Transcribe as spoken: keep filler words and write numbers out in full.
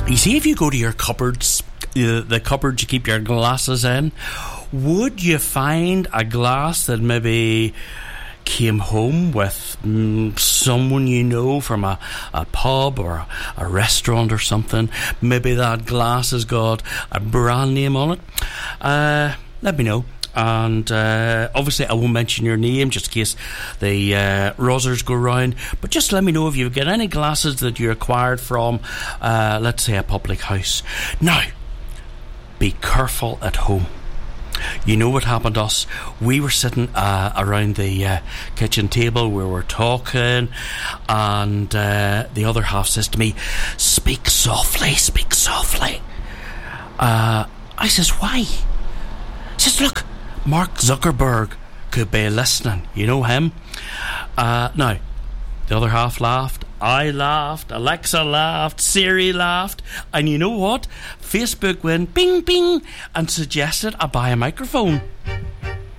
You see, if you go to your cupboards, uh, the cupboard you keep your glasses in, would you find a glass that maybe came home with mm, someone you know from a, a pub or a, a restaurant or something? Maybe that glass has got a brand name on it. Uh, let me know. And uh, obviously I won't mention your name just in case the uh, rozzers go round, but just let me know if you've got any glasses that you acquired from uh, let's say a public house. Now, be careful at home. You know what happened to us? We were sitting uh, around the uh, kitchen table, we were talking, and uh, the other half says to me, speak softly, speak softly. uh, I says, why? He says, look, Mark Zuckerberg could be listening. You know him? Uh, now, the other half laughed. I laughed. Alexa laughed. Siri laughed. And you know what? Facebook went bing bing and suggested I buy a microphone.